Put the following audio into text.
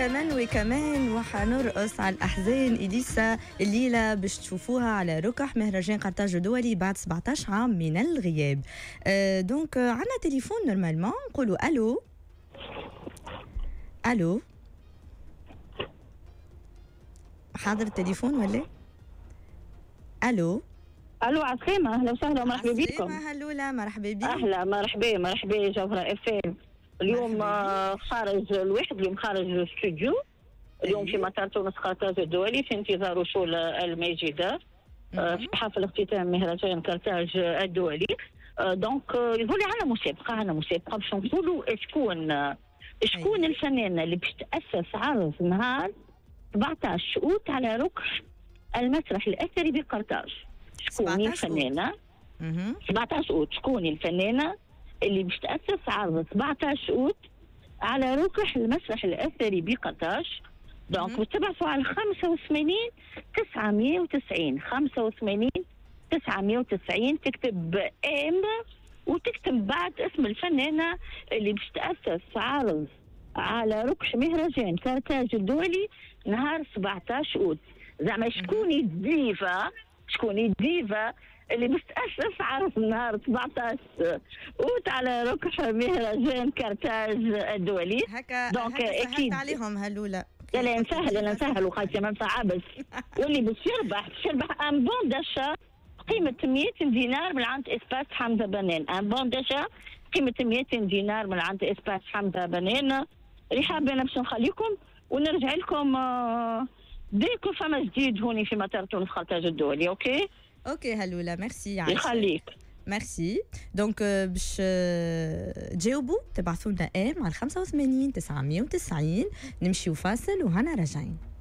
كمان وكمان وحنرقص على الأحزان إليسا الليلة باش تشوفوها على ركح مهرجان قرطاج الدولي بعد 17 عام من الغياب. دونك عنا تليفون نورمالمون نقولوا ألو ألو حاضر التليفون ولا ألو عسلامة، أهلا وسهلا ومرحبا بكم. هلولا مرحبا بك. أهلا مرحبا جوهرة FM. اليوم خارج الواحد، اليوم خارج الاستوديو اليوم في مطار تونس قرطاج الدولي في انتظار وصول الماجدة في حفل اختتام مهرجان قرطاج الدولي. دونك يقول لي عندنا مسابقة باش نقولوا شكون الفنانة اللي باش تأسس عرض نهار 17 أوت على ركح المسرح الأثري بقرطاج. شكون الفنانة 17 أوت، شكون الفنانة اللي باش تأسس عرض 17 أوت على ركح المسرح الأثري بقرطاج. دونك بتبعثوا على 85 990 85 990 تكتب ام وتكتب بعد اسم الفنانة اللي باش تأسس عرض على ركح مهرجان قرطاج الدولي نهار 17 أوت. زعما شكون الديفا اللي باش تأسس عرض نهار 17 أوت على ركح مهرجان قرطاج الدولي. دونك اكيد عليهم هلولا. لا نسهل وخاطر ما صعبش. واللي باش يربح ان بون داشا قيمة 100 دينار من عند اسباس حمزة بنان. ان بون داشا قيمة 100 دينار من عند اسباس حمزة بنان. اللي حابة انا باش نخليكم ونرجع لكم ديكو فما جديد هوني في مطار تونس قرطاج الدولي. اوكي هلولا ميرسي يخليك. ميرسي. دونك باش تجاوبوا تبعثوا لنا ام على 85 990 نمشيو فاصل وهنا راجعين.